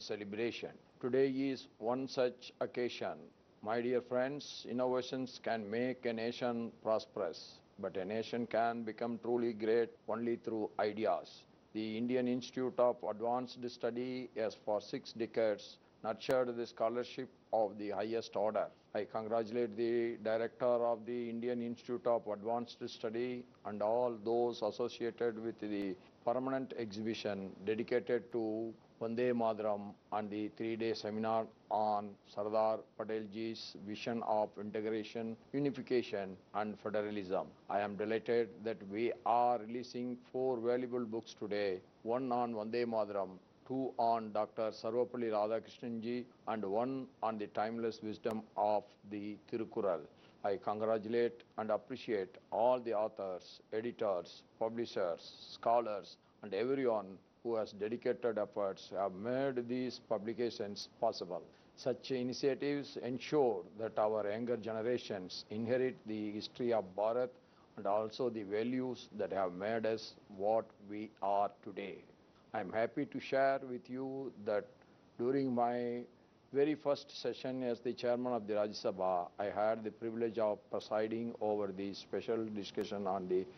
celebration. Today is one such occasion. My dear friends, innovations can make a nation prosperous, but a nation can become truly great only through ideas. The Indian Institute of Advanced Study has for 6 decades nurtured the scholarship of the highest order. I congratulate the director of the Indian Institute of Advanced Study and all those associated with the permanent exhibition dedicated to Vande Mataram and the 3 day seminar on Sardar Patelji's vision of integration, unification, and federalism. I am delighted that we are releasing 4 valuable books today, one on Vande Mataram, two on Dr. Sarvapalli Radhakrishnanji, and one on the timeless wisdom of the Tirukural. I congratulate and appreciate all the authors, editors, publishers, scholars, and everyone who has dedicated efforts have made these publications possible. Such initiatives ensure that our younger generations inherit the history of Bharat and also the values that have made us what we are today. I am happy to share with you that during my very first session as the chairman of the Rajya Sabha, I had the privilege of presiding over the special discussion on the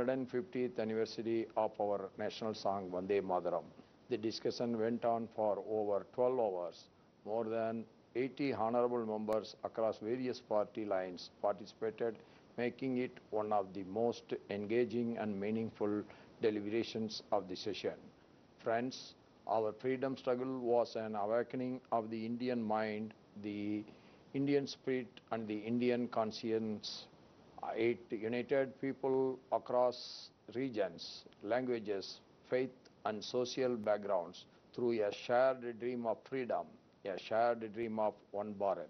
150th anniversary of our national song Vande Mataram. The discussion went on for over 12 hours. More than 80 honorable members across various party lines participated, making it one of the most engaging and meaningful deliberations of the session. Friends, our freedom struggle was an awakening of the Indian mind, the Indian spirit, and the Indian conscience. It united people across regions, languages, faith, and social backgrounds through a shared dream of freedom, a shared dream of one Bharat.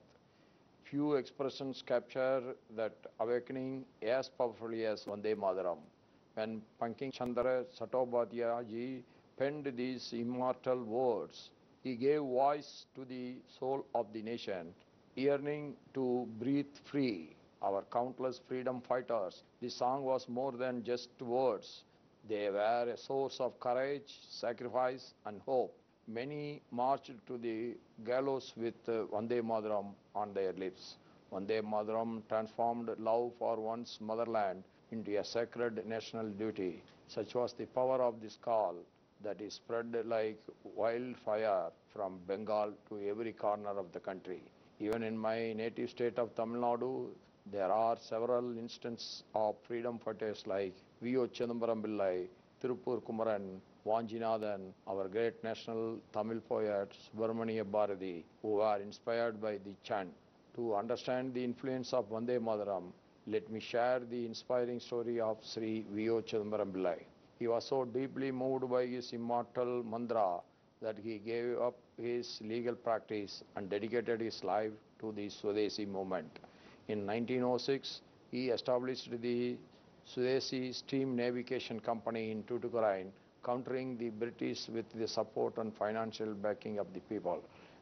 Few expressions capture that awakening as powerfully as Vande Mataram. When Bankim Chandra Chattopadhyay ji penned these immortal words, he gave voice to the soul of the nation, yearning to breathe free. Our countless freedom fighters, the song was more than just words. They were a source of courage, sacrifice, and hope. Many marched to the gallows with Vande Mataram on their lips. Vande Mataram transformed love for one's motherland into a sacred national duty. Such was the power of this call that is spread like wildfire from Bengal to every corner of the country. Even in my native state of Tamil Nadu, there are several instances of freedom fighters like V.O. Chidambaram Pillai, Tirupur Kumaran, Vanjinathan, our great national Tamil poet Subramania Bharati, who are inspired by the chant. To understand the influence of Vande Mataram, let me share the inspiring story of Sri V.O. Chidambaram Pillai. He was so deeply moved by his immortal mantra that he gave up his legal practice and dedicated his life to the Swadeshi movement. In 1906, he established the Swadeshi Steam Navigation Company in Tuticorin, countering the British with the support and financial backing of the people.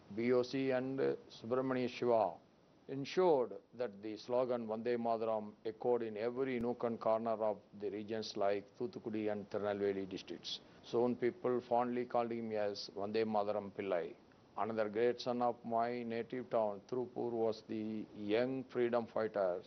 BOC and Subramania Shiva ensured that the slogan Vande Mataram echoed in every nook and corner of the regions like Thoothukudi and Tirunelveli districts. Soon people fondly called him as Vande Mataram Pillai. Another great son of my native town, Tirupur, was the young freedom fighter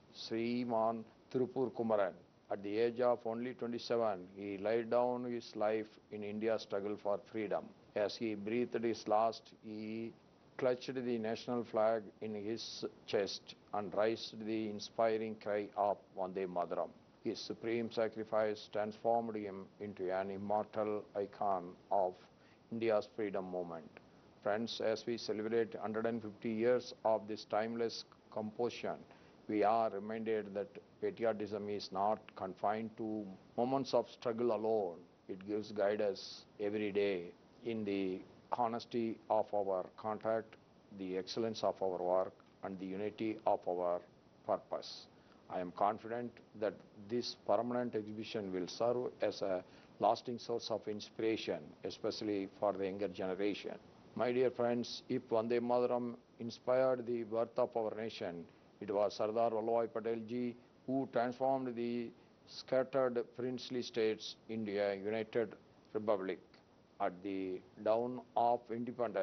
Sriman Tirupur Kumaran. At the age of only 27, he laid down his life in India's struggle for freedom. As he breathed his last, he clutched the national flag in his chest and raised the inspiring cry of Vande Mataram. His supreme sacrifice transformed him into an immortal icon of India's freedom movement. Friends, as we celebrate 150 years of this timeless composition, we are reminded that patriotism is not confined to moments of struggle alone. It gives guidance every day in the honesty of our contact, the excellence of our work, and the unity of our purpose. I am confident that this permanent exhibition will serve as a lasting source of inspiration, especially for the younger generation. My dear friends, if Vande Mataram inspired the birth of our nation, it was Sardar Vallabhbhai Patel ji who transformed the scattered princely states into a united republic. At the dawn of independence,